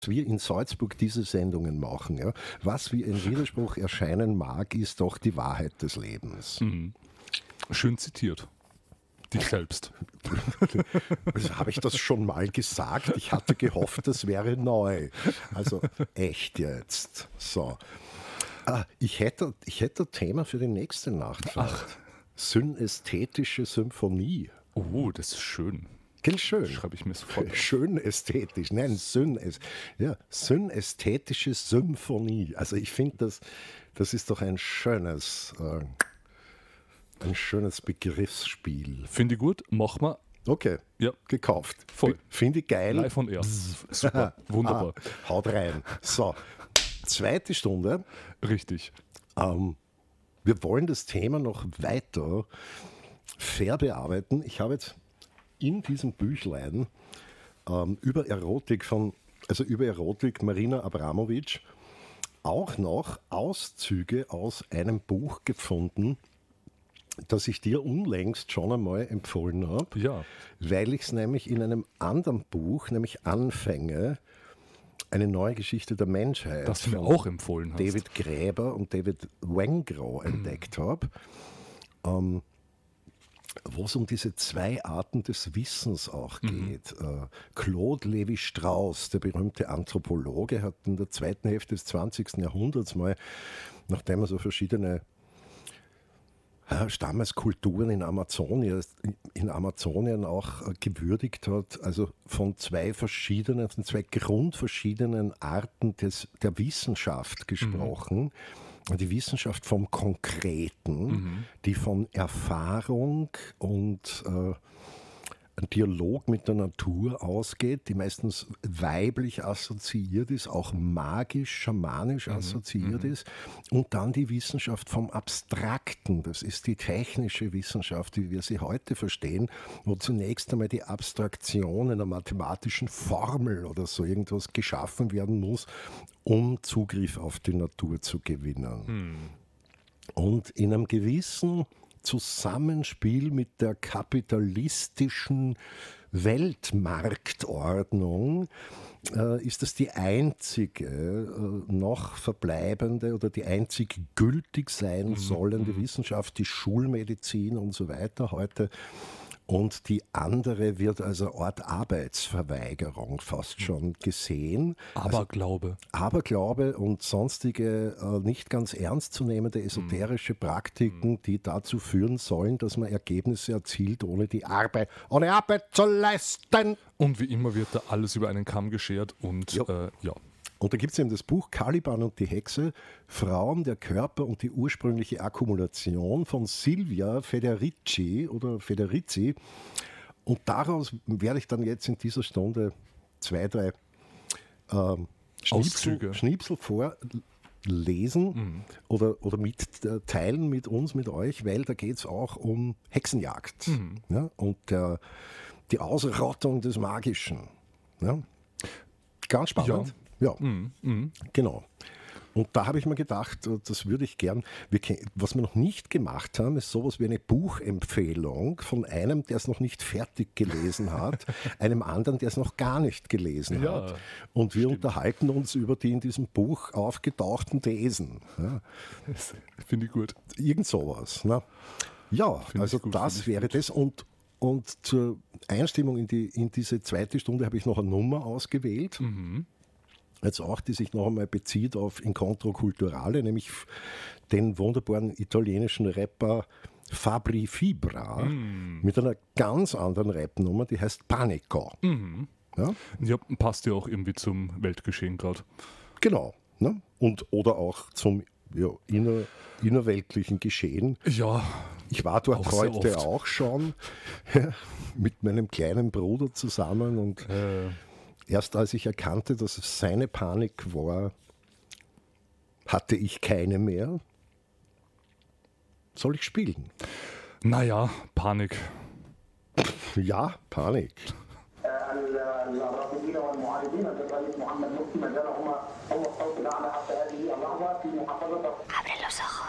wir in Salzburg diese Sendungen machen, ja, was wie ein Widerspruch erscheinen mag, ist doch die Wahrheit des Lebens. Schön zitiert. Dich selbst. Also, habe ich das schon mal gesagt? Ich hatte gehofft, das wäre neu. Also echt jetzt. So. Ich hätte ein Thema für die nächste Nacht. Synästhetische Symphonie. Oh, das ist schön. Klingt schön. Schreibe ich mir sofort auf. Schön ästhetisch. Nein, synästhetische Symphonie. Also ich finde, das ist doch ein schönes Begriffsspiel. Finde ich gut, mach mal. Okay, Ja. gekauft. Voll. Finde ich geil. Live on air. Super, wunderbar. Haut rein. So, zweite Stunde. Richtig. Wir wollen das Thema noch weiter verbearbeiten. Ich habe jetzt in diesem Büchlein über Erotik Marina Abramovic auch noch Auszüge aus einem Buch gefunden, das ich dir unlängst schon einmal empfohlen habe, Ja. weil ich es nämlich in einem anderen Buch, nämlich Anfänge, eine neue Geschichte der Menschheit, Das du mir von auch empfohlen hast. David Graeber und David Wengrow entdeckt habe, wo es um diese zwei Arten des Wissens auch geht. Claude Lévi-Strauss, der berühmte Anthropologe, hat in der zweiten Hälfte des 20. Jahrhunderts mal, nachdem er so verschiedene Stammeskulturen in Amazonien auch gewürdigt hat, also von zwei grundverschiedenen Arten der Wissenschaft gesprochen. Die Wissenschaft vom Konkreten, die von Erfahrung und ein Dialog mit der Natur ausgeht, die meistens weiblich assoziiert ist, auch magisch, schamanisch assoziiert ist. Und dann die Wissenschaft vom Abstrakten, das ist die technische Wissenschaft, wie wir sie heute verstehen, wo zunächst einmal die Abstraktion einer mathematischen Formel oder so irgendwas geschaffen werden muss, um Zugriff auf die Natur zu gewinnen. Und in einem gewissen Zusammenspiel mit der kapitalistischen Weltmarktordnung ist das die einzige noch verbleibende oder die einzig gültig sein sollende Wissenschaft, die Schulmedizin und so weiter heute. Und die andere wird als eine Art Arbeitsverweigerung fast schon gesehen. Aberglaube Und sonstige nicht ganz ernstzunehmende esoterische Praktiken, die dazu führen sollen, dass man Ergebnisse erzielt, ohne Arbeit zu leisten. Und wie immer wird da alles über einen Kamm geschert und ja. Und da gibt es eben das Buch Caliban und die Hexe, Frauen, der Körper und die ursprüngliche Akkumulation von Silvia Federici. Und daraus werde ich dann jetzt in dieser Stunde 2, 3 Schnipsel vorlesen oder mitteilen mit uns, mit euch, weil da geht es auch um Hexenjagd ja, und die Ausrottung des Magischen. Ja. Ganz spannend. Ja, genau. Und da habe ich mir gedacht, das würde ich gern. Was wir noch nicht gemacht haben, ist sowas wie eine Buchempfehlung von einem, der es noch nicht fertig gelesen hat, einem anderen, der es noch gar nicht gelesen hat. Und wir unterhalten uns über die in diesem Buch aufgetauchten Thesen. Ja. Finde ich gut. Irgend sowas. Ne? Ja, also das wäre das. Und zur Einstimmung in diese zweite Stunde habe ich noch eine Nummer ausgewählt. Jetzt auch, die sich noch einmal bezieht auf Incontro Culturale, nämlich den wunderbaren italienischen Rapper Fabri Fibra mit einer ganz anderen Rapnummer, die heißt Panico. Ja? Ja, passt ja auch irgendwie zum Weltgeschehen gerade. Genau. Ne? Oder auch zum innerweltlichen Geschehen. Ja. Ich war dort auch heute auch schon mit meinem kleinen Bruder zusammen und erst als ich erkannte, dass es seine Panik war, hatte ich keine mehr. Soll ich spielen? Naja, Panik. Ja, Panik. الرافضين والمعارضين للرئيس محمد مرسي ما زال هو الصوت الاعلى حتى هذه اللحظه في محافظه. Abre los ojos.